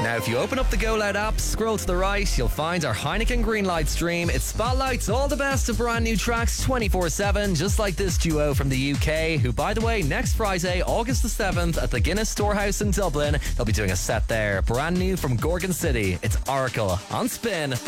Now, if you open up the Go Loud app, scroll to the right, you'll find our Heineken Greenlight stream. It spotlights all the best of brand new tracks 24/7, just like this duo from the UK, who, by the way, next Friday, August the 7th, at the Guinness Storehouse in Dublin, they'll be doing a set there. Brand new from Gorgon City, it's Oracle on Spin.